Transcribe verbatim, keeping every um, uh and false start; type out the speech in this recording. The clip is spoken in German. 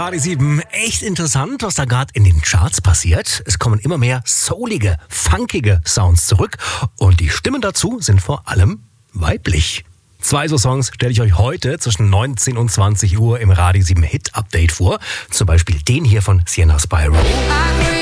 Radio sieben. Echt interessant, was da gerade in den Charts passiert. Es kommen immer mehr soulige, funkige Sounds zurück und die Stimmen dazu sind vor allem weiblich. Zwei so Songs stelle ich euch heute zwischen neunzehn und zwanzig Uhr im Radio sieben Hit Update vor. Zum Beispiel den hier von Sienna Spyro.